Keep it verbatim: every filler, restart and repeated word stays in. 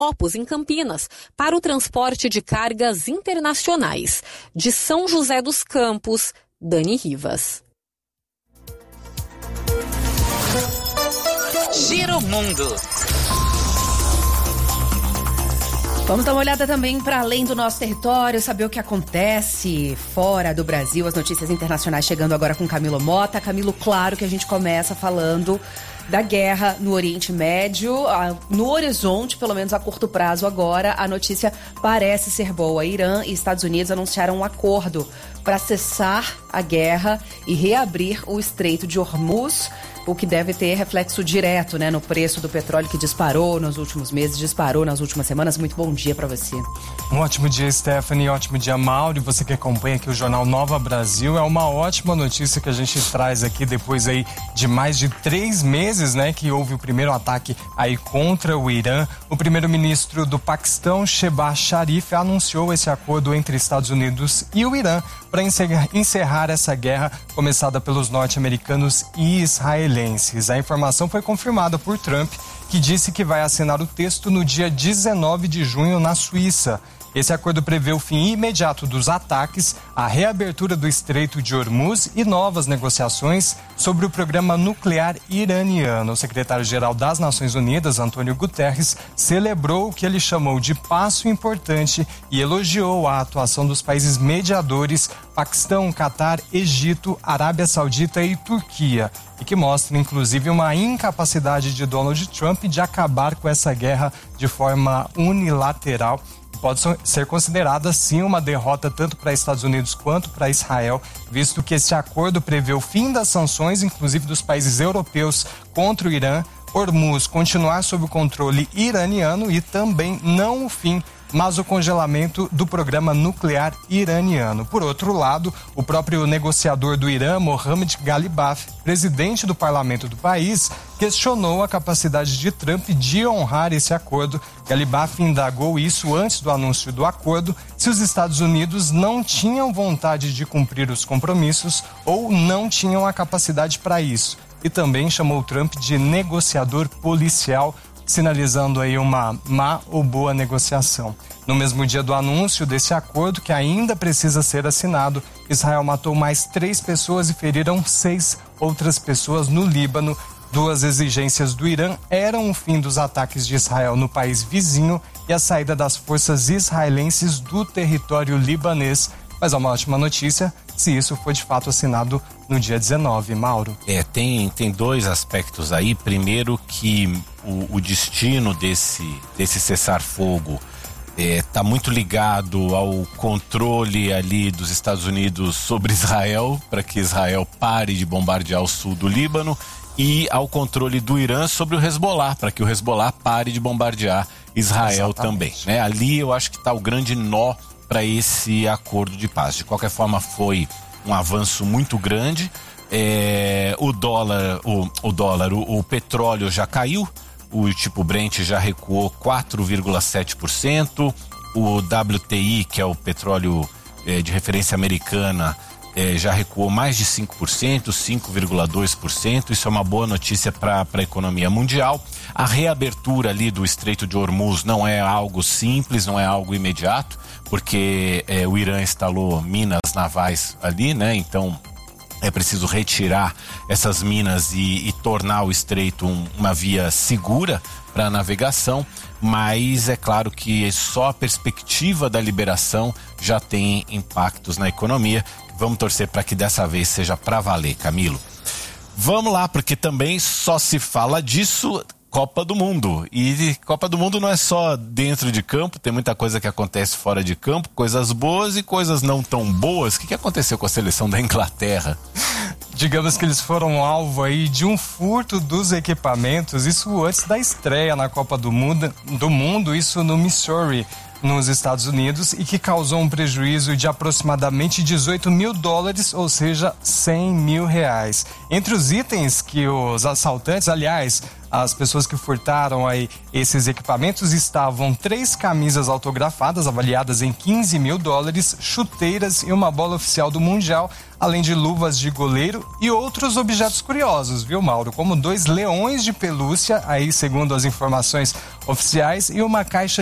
Opus, em Campinas, para o transporte de cargas internacionais. De São José dos Campos, Dani Rivas. Giro Mundo. Vamos dar uma olhada também para além do nosso território, saber o que acontece fora do Brasil, as notícias internacionais chegando agora com Camilo Mota. Camilo, claro que a gente começa falando da guerra no Oriente Médio. No horizonte, pelo menos a curto prazo agora, a notícia parece ser boa. Irã e Estados Unidos anunciaram um acordo para cessar a guerra e reabrir o Estreito de Hormuz, o que deve ter reflexo direto, né, no preço do petróleo que disparou nos últimos meses, disparou nas últimas semanas. Muito bom dia para você. Um ótimo dia, Stephanie, ótimo dia, Mauro. Você que acompanha aqui o Jornal Nova Brasil, é uma ótima notícia que a gente traz aqui depois aí de mais de três meses, né, que houve o primeiro ataque aí contra o Irã. O primeiro-ministro do Paquistão, Shehbaz Sharif, anunciou esse acordo entre Estados Unidos e o Irã para encerrar essa guerra começada pelos norte-americanos e israelenses. A informação foi confirmada por Trump, que disse que vai assinar o texto no dia dezenove de junho na Suíça. Esse acordo prevê o fim imediato dos ataques, a reabertura do Estreito de Hormuz e novas negociações sobre o programa nuclear iraniano. O secretário-geral das Nações Unidas, Antônio Guterres, celebrou o que ele chamou de passo importante e elogiou a atuação dos países mediadores Paquistão, Catar, Egito, Arábia Saudita e Turquia, e que mostra, inclusive, uma incapacidade de Donald Trump de acabar com essa guerra de forma unilateral. Pode ser considerada, sim, uma derrota tanto para Estados Unidos quanto para Israel, visto que esse acordo prevê o fim das sanções, inclusive dos países europeus, contra o Irã, Hormuz continuar sob o controle iraniano e também não o fim, mas o congelamento do programa nuclear iraniano. Por outro lado, o próprio negociador do Irã, Mohammad Ghalibaf, presidente do parlamento do país, questionou a capacidade de Trump de honrar esse acordo. Ghalibaf indagou isso antes do anúncio do acordo, se os Estados Unidos não tinham vontade de cumprir os compromissos ou não tinham a capacidade para isso. E também chamou Trump de negociador policial, sinalizando aí uma má ou boa negociação. No mesmo dia do anúncio desse acordo, que ainda precisa ser assinado, Israel matou mais três pessoas e feriram seis outras pessoas no Líbano. Duas exigências do Irã eram o fim dos ataques de Israel no país vizinho e a saída das forças israelenses do território libanês. Mas é uma ótima notícia se isso for de fato assinado no dia dezenove, Mauro. É, tem, tem dois aspectos aí. Primeiro que o, o destino desse, desse cessar-fogo está é, muito ligado ao controle ali dos Estados Unidos sobre Israel, para que Israel pare de bombardear o sul do Líbano, e ao controle do Irã sobre o Hezbollah, para que o Hezbollah pare de bombardear Israel. Exatamente. Também, né? Ali eu acho que está o grande nó para esse acordo de paz. De qualquer forma, foi um avanço muito grande. É, o dólar, o, o dólar, o, o petróleo já caiu, o tipo Brent já recuou quatro vírgula sete por cento, o W T I, que é o petróleo é, de referência americana, é, já recuou mais de cinco por cento, cinco vírgula dois por cento. Isso é uma boa notícia para a economia mundial. A reabertura ali do Estreito de Hormuz não é algo simples, não é algo imediato, porque é, o Irã instalou minas navais ali, né? Então é preciso retirar essas minas e, e tornar o estreito um, uma via segura para a navegação, mas é claro que só a perspectiva da liberação já tem impactos na economia. Vamos torcer para que dessa vez seja para valer, Camilo. Vamos lá, porque também só se fala disso. Copa do Mundo. E Copa do Mundo não é só dentro de campo, tem muita coisa que acontece fora de campo, coisas boas e coisas não tão boas. O que, que aconteceu com a seleção da Inglaterra? Digamos que eles foram alvo aí de um furto dos equipamentos, isso antes da estreia na Copa do Mundo, do mundo, isso no Missouri, nos Estados Unidos, e que causou um prejuízo de aproximadamente dezoito mil dólares, ou seja, cem mil reais. Entre os itens que os assaltantes, aliás, As pessoas que furtaram aí esses equipamentos estavam três camisas autografadas, avaliadas em quinze mil dólares, chuteiras e uma bola oficial do Mundial, além de luvas de goleiro e outros objetos curiosos, viu, Mauro? Como dois leões de pelúcia, aí segundo as informações oficiais, e uma caixa